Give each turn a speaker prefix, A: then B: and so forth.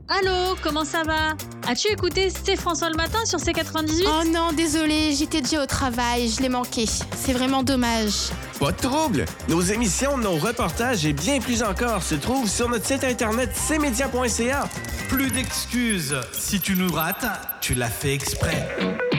A: Allô, comment ça va? As-tu écouté C'est François le matin sur C98?
B: Oh non, désolé, j'étais déjà au travail, je l'ai manqué. C'est vraiment dommage.
C: Pas de trouble! Nos émissions, nos reportages et bien plus encore se trouvent sur notre site internet cmedia.ca.
D: Plus d'excuses. Si tu nous rates, tu l'as fait exprès.